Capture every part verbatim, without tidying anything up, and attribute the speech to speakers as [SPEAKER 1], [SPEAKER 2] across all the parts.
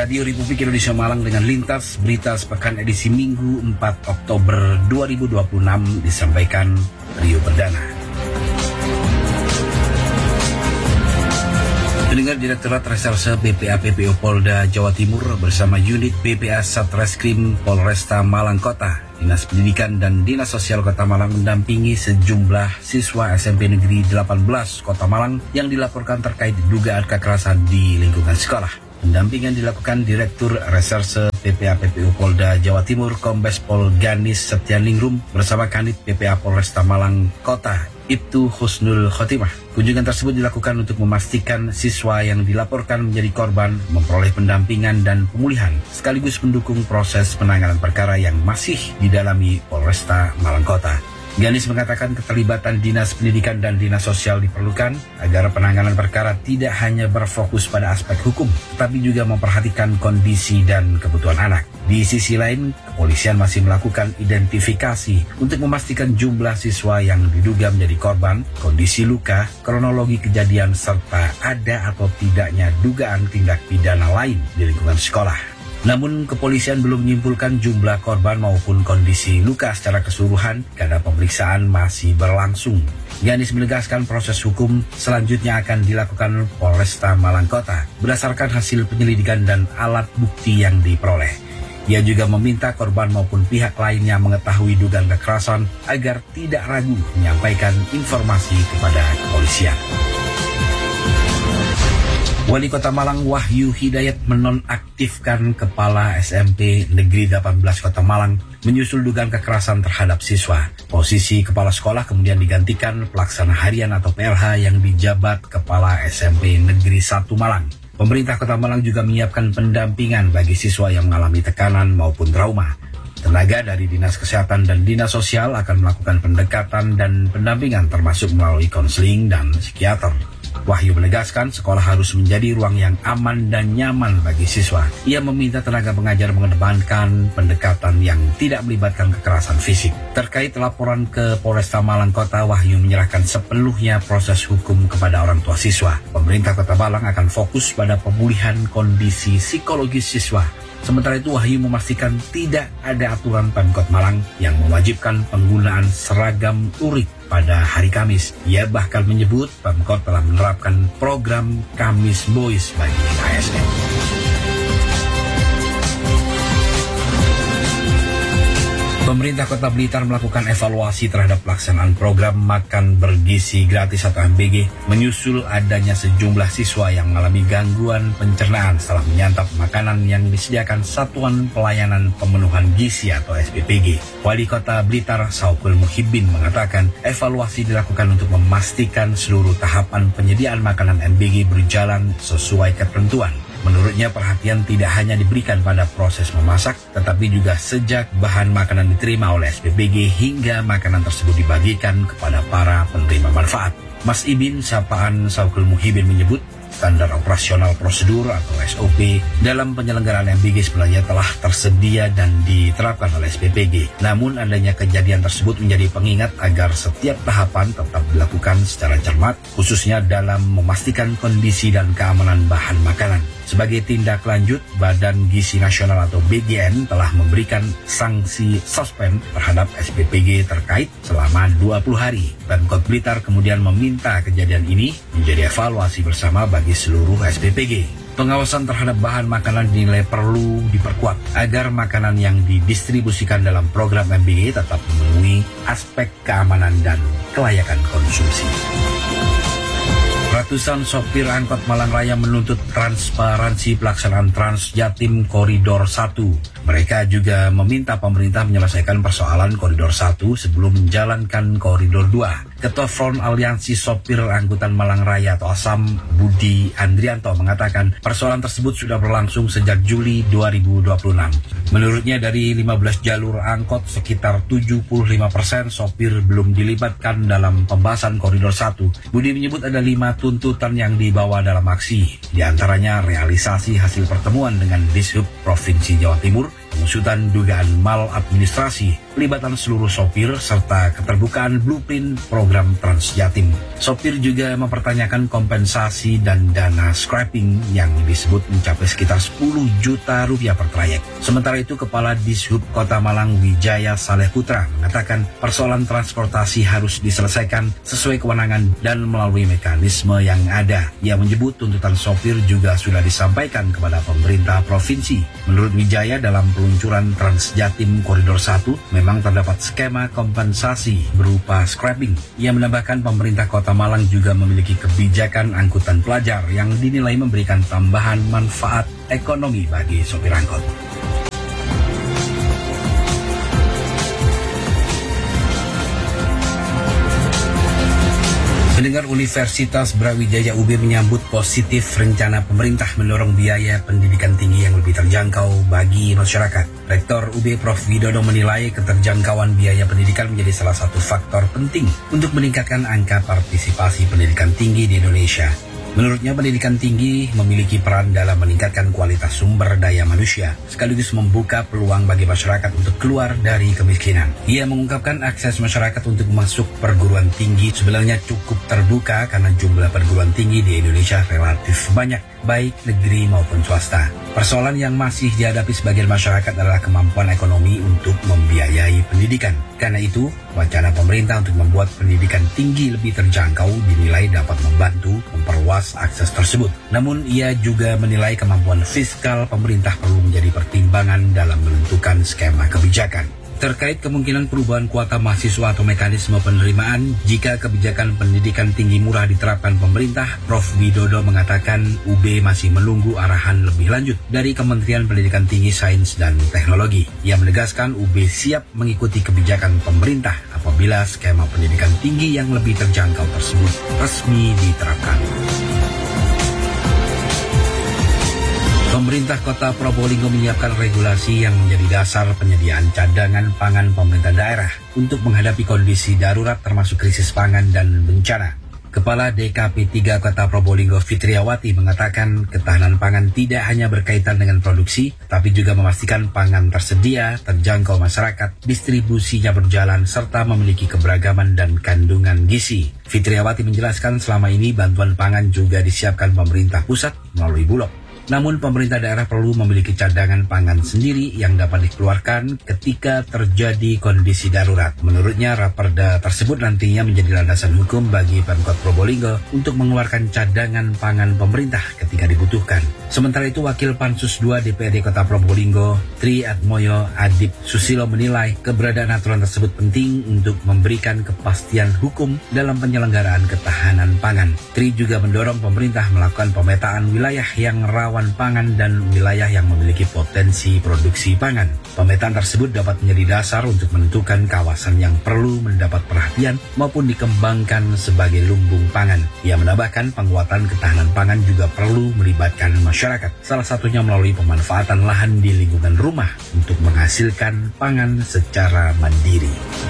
[SPEAKER 1] Radio Republik Indonesia Malang dengan lintas berita sepekan edisi Minggu empat Oktober dua ribu dua puluh enam disampaikan Rio Perdana. Pendengar, Direktorat Reserse B P A P P O Polda Jawa Timur bersama unit B P A Satreskrim Polresta Malang Kota, Dinas Pendidikan dan Dinas Sosial Kota Malang mendampingi sejumlah siswa S M P Negeri delapan belas Kota Malang yang dilaporkan terkait dugaan kekerasan di lingkungan sekolah. Pendampingan dilakukan Direktur Reserse B P A P P O Polda Jawa Timur Kombes Pol Ganis Setianingrum bersama Kanit B P A Polresta Malang Kota, Ibtu Husnul Khotimah. Kunjungan tersebut dilakukan untuk memastikan siswa yang dilaporkan menjadi korban memperoleh pendampingan dan pemulihan, sekaligus mendukung proses penanganan perkara yang masih didalami Polresta Malang Kota. Ganis mengatakan keterlibatan Dinas Pendidikan dan Dinas Sosial diperlukan agar penanganan perkara tidak hanya berfokus pada aspek hukum, tetapi juga memperhatikan kondisi dan kebutuhan anak. Di sisi lain, kepolisian masih melakukan identifikasi untuk memastikan jumlah siswa yang diduga menjadi korban, kondisi luka, kronologi kejadian, serta ada atau tidaknya dugaan tindak pidana lain di lingkungan sekolah. Namun kepolisian belum menyimpulkan jumlah korban maupun kondisi luka secara keseluruhan karena pemeriksaan masih berlangsung. Ganis menegaskan proses hukum selanjutnya akan dilakukan Polresta Malang Kota berdasarkan hasil penyelidikan dan alat bukti yang diperoleh. Ia juga meminta korban maupun pihak lainnya mengetahui dugaan kekerasan agar tidak ragu menyampaikan informasi kepada kepolisian. Wali Kota Malang Wahyu Hidayat menonaktifkan Kepala S M P Negeri delapan belas Kota Malang menyusul dugaan kekerasan terhadap siswa. Posisi Kepala Sekolah kemudian digantikan Pelaksana Harian atau P L H yang dijabat Kepala S M P Negeri satu Malang. Pemerintah Kota Malang juga menyiapkan pendampingan bagi siswa yang mengalami tekanan maupun trauma. Tenaga dari Dinas Kesehatan dan Dinas Sosial akan melakukan pendekatan dan pendampingan termasuk melalui konseling dan psikiater. Wahyu menegaskan sekolah harus menjadi ruang yang aman dan nyaman bagi siswa. Ia meminta tenaga pengajar mengedepankan pendekatan yang tidak melibatkan kekerasan fisik. Terkait laporan ke Polresta Malang Kota, Wahyu menyerahkan sepenuhnya proses hukum kepada orang tua siswa. Pemerintah Kota Malang akan fokus pada pemulihan kondisi psikologis siswa. Sementara itu, Wahyu memastikan tidak ada aturan Pemkot Malang yang mewajibkan penggunaan seragam lurik pada hari Kamis. Ia bahkan menyebut Pemkot telah menerapkan program Kamis Boys bagi A S N. Pemerintah Kota Blitar melakukan evaluasi terhadap pelaksanaan program makan bergizi gratis atau M B G menyusul adanya sejumlah siswa yang mengalami gangguan pencernaan setelah menyantap makanan yang disediakan Satuan Pelayanan Pemenuhan Gizi atau S P P G. Wali Kota Blitar Saukul Muhibbin mengatakan evaluasi dilakukan untuk memastikan seluruh tahapan penyediaan makanan M B G berjalan sesuai ketentuan. Menurutnya perhatian tidak hanya diberikan pada proses memasak, tetapi juga sejak bahan makanan diterima oleh S P P G hingga makanan tersebut dibagikan kepada para penerima manfaat. Mas Ibin Sapaan Saukul Muhibbin menyebut standar operasional prosedur atau S O P dalam penyelenggaraan M B G sebenarnya telah tersedia dan diterapkan oleh S P P G. Namun adanya kejadian tersebut menjadi pengingat agar setiap tahapan tetap dilakukan secara cermat, khususnya dalam memastikan kondisi dan keamanan bahan makanan. Sebagai tindak lanjut, Badan Gizi Nasional atau B G N telah memberikan sanksi suspend terhadap S P P G terkait selama dua puluh hari. Pemkot Blitar kemudian meminta kejadian ini menjadi evaluasi bersama bagi seluruh S P P G. Pengawasan terhadap bahan makanan dinilai perlu diperkuat agar makanan yang didistribusikan dalam program M B G tetap memenuhi aspek keamanan dan kelayakan konsumsi. Ratusan sopir angkot Malang Raya menuntut transparansi pelaksanaan Trans Jatim Koridor satu. Mereka juga meminta pemerintah menyelesaikan persoalan Koridor satu sebelum menjalankan Koridor dua. Ketua Front Aliansi Sopir Angkutan Malang Raya atau ASAM, Budi Andrianto mengatakan persoalan tersebut sudah berlangsung sejak Juli dua ribu dua puluh enam. Menurutnya dari lima belas jalur angkot sekitar tujuh puluh lima persen sopir belum dilibatkan dalam pembahasan Koridor satu. Budi menyebut ada lima tuntutan yang dibawa dalam aksi, di antaranya realisasi hasil pertemuan dengan Dishub Provinsi Jawa Timur, pengusutan dugaan maladministrasi, pelibatan seluruh sopir, serta keterbukaan blueprint program Trans Jatim. Sopir juga mempertanyakan kompensasi dan dana scrapping yang disebut mencapai sekitar sepuluh juta rupiah per trayek. Sementara itu, Kepala Dishub Kota Malang Wijaya Saleh Putra mengatakan persoalan transportasi harus diselesaikan sesuai kewenangan dan melalui mekanisme yang ada. Ia menyebut tuntutan sopir juga sudah disampaikan kepada pemerintah provinsi. Menurut Wijaya, dalam peluncuran Trans Jatim Koridor satu memang terdapat skema kompensasi berupa scrapping. Ia menambahkan pemerintah Kota Malang juga memiliki kebijakan angkutan pelajar yang dinilai memberikan tambahan manfaat ekonomi bagi sopir angkot. Pendengar, Universitas Brawijaya U B menyambut positif rencana pemerintah mendorong biaya pendidikan tinggi yang lebih terjangkau bagi masyarakat. Rektor U B Profesor Widodo menilai keterjangkauan biaya pendidikan menjadi salah satu faktor penting untuk meningkatkan angka partisipasi pendidikan tinggi di Indonesia. Menurutnya, pendidikan tinggi memiliki peran dalam meningkatkan kualitas sumber daya manusia, sekaligus membuka peluang bagi masyarakat untuk keluar dari kemiskinan. Ia mengungkapkan akses masyarakat untuk masuk perguruan tinggi sebenarnya cukup terbuka karena jumlah perguruan tinggi di Indonesia relatif banyak, baik negeri maupun swasta. Persoalan yang masih dihadapi sebagian masyarakat adalah kemampuan ekonomi untuk membiayai pendidikan. Karena itu, wacana pemerintah untuk membuat pendidikan tinggi lebih terjangkau dinilai dapat membantu memperluas akses tersebut. Namun, ia juga menilai kemampuan fiskal pemerintah perlu menjadi pertimbangan dalam menentukan skema kebijakan. Terkait kemungkinan perubahan kuota mahasiswa atau mekanisme penerimaan jika kebijakan pendidikan tinggi murah diterapkan pemerintah, Profesor Widodo mengatakan U B masih menunggu arahan lebih lanjut dari Kementerian Pendidikan Tinggi, Sains, dan Teknologi. Ia menegaskan U B siap mengikuti kebijakan pemerintah apabila skema pendidikan tinggi yang lebih terjangkau tersebut resmi diterapkan. Pemerintah Kota Probolinggo menyiapkan regulasi yang menjadi dasar penyediaan cadangan pangan pemerintah daerah untuk menghadapi kondisi darurat termasuk krisis pangan dan bencana. Kepala D K P tiga Kota Probolinggo Fitriawati mengatakan ketahanan pangan tidak hanya berkaitan dengan produksi, tapi juga memastikan pangan tersedia, terjangkau masyarakat, distribusinya berjalan, serta memiliki keberagaman dan kandungan gizi. Fitriawati menjelaskan selama ini bantuan pangan juga disiapkan pemerintah pusat melalui Bulog. Namun pemerintah daerah perlu memiliki cadangan pangan sendiri yang dapat dikeluarkan ketika terjadi kondisi darurat. Menurutnya, raperda tersebut nantinya menjadi landasan hukum bagi Pemkot Probolinggo untuk mengeluarkan cadangan pangan pemerintah ketika dibutuhkan. Sementara itu, Wakil Pansus dua D P R D Kota Probolinggo, Tri Atmoyo Adip Susilo menilai keberadaan aturan tersebut penting untuk memberikan kepastian hukum dalam penyelenggaraan ketahanan pangan. Tri juga mendorong pemerintah melakukan pemetaan wilayah yang rawan pangan dan wilayah yang memiliki potensi produksi pangan. Pemetaan tersebut dapat menjadi dasar untuk menentukan kawasan yang perlu mendapat perhatian maupun dikembangkan sebagai lumbung pangan. Ia menambahkan penguatan ketahanan pangan juga perlu melibatkan masyarakat, salah satunya melalui pemanfaatan lahan di lingkungan rumah untuk menghasilkan pangan secara mandiri.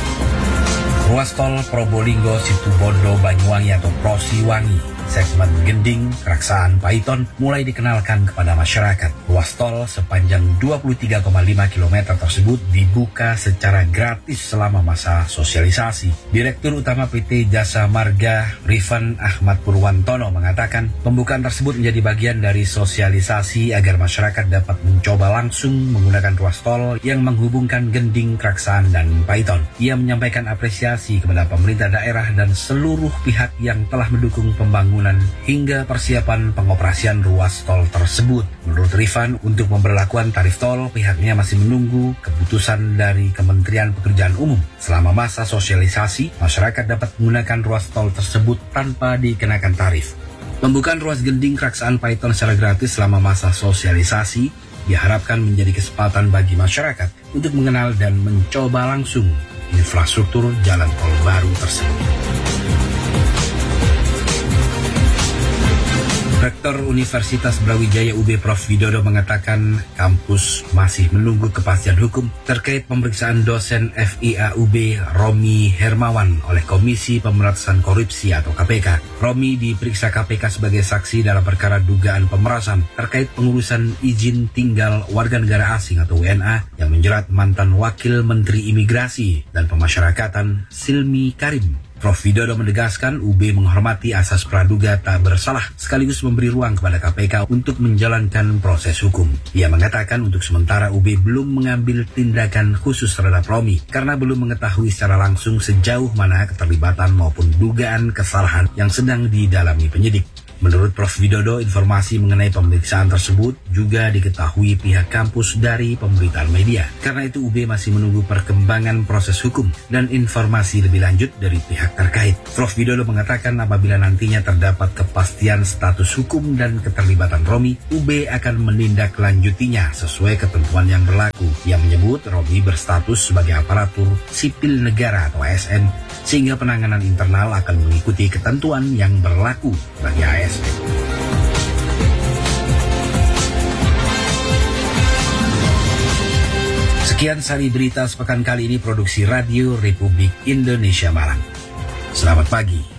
[SPEAKER 1] Ruas tol Probolinggo Situbondo Banyuwangi atau Prosiwangi segmen Gending, Keraksaan, Paiton mulai dikenalkan kepada masyarakat. Ruas tol sepanjang dua puluh tiga koma lima kilometer tersebut dibuka secara gratis selama masa sosialisasi. Direktur Utama P T Jasa Marga Rifan Ahmad Purwantono mengatakan pembukaan tersebut menjadi bagian dari sosialisasi agar masyarakat dapat mencoba langsung menggunakan ruas tol yang menghubungkan Gending, Keraksaan, dan Paiton. Ia menyampaikan apresiasi kepada pemerintah daerah dan seluruh pihak yang telah mendukung pembangunan hingga persiapan pengoperasian ruas tol tersebut. Menurut Rifan, untuk pemberlakuan tarif tol, pihaknya masih menunggu keputusan dari Kementerian Pekerjaan Umum. Selama masa sosialisasi, masyarakat dapat menggunakan ruas tol tersebut tanpa dikenakan tarif. Pembukaan ruas Gending, Keraksaan, Paiton secara gratis selama masa sosialisasi diharapkan menjadi kesempatan bagi masyarakat untuk mengenal dan mencoba langsung infrastruktur jalan tol baru tersebut. Rektor Universitas Brawijaya U B Profesor Widodo mengatakan kampus masih menunggu kepastian hukum terkait pemeriksaan dosen F I A U B Romi Hermawan oleh Komisi Pemberantasan Korupsi atau K P K. Romi diperiksa K P K sebagai saksi dalam perkara dugaan pemerasan terkait pengurusan izin tinggal warga negara asing atau W N A yang menjerat mantan Wakil Menteri Imigrasi dan Pemasyarakatan Silmi Karim. Profesor Widodo menegaskan U B menghormati asas praduga tak bersalah sekaligus memberi ruang kepada K P K untuk menjalankan proses hukum. Ia mengatakan untuk sementara U B belum mengambil tindakan khusus terhadap Romi karena belum mengetahui secara langsung sejauh mana keterlibatan maupun dugaan kesalahan yang sedang didalami penyidik. Menurut Profesor Widodo, informasi mengenai pemeriksaan tersebut juga diketahui pihak kampus dari pemberitaan media. Karena itu U B masih menunggu perkembangan proses hukum dan informasi lebih lanjut dari pihak terkait. Profesor Widodo mengatakan apabila nantinya terdapat kepastian status hukum dan keterlibatan Romi, U B akan menindaklanjutinya sesuai ketentuan yang berlaku. Ia menyebut Romi berstatus sebagai aparatur sipil negara atau A S N, sehingga penanganan internal akan mengikuti ketentuan yang berlaku bagi A S N. Sekian sari berita sepekan kali ini produksi Radio Republik Indonesia Malang. Selamat pagi.